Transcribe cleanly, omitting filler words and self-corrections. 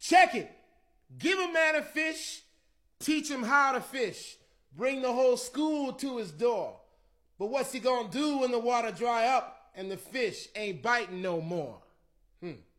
Check it. Give a man a fish, teach him how to fish, bring the whole school to his door. But what's he gonna do when the water dry up and the fish ain't biting no more?